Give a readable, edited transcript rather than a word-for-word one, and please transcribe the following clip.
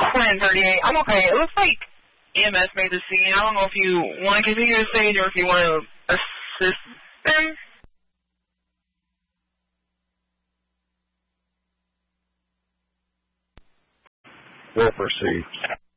Quinn 38. I'm okay. It looks like EMS made the scene. I don't know if you want to continue to stage or if you want to assist them. We'll proceed.